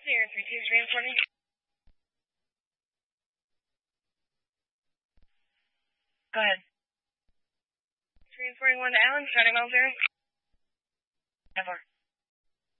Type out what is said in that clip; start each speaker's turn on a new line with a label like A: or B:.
A: Zero 323 reporting. Go ahead. 341 to Allen, starting all 0. 4.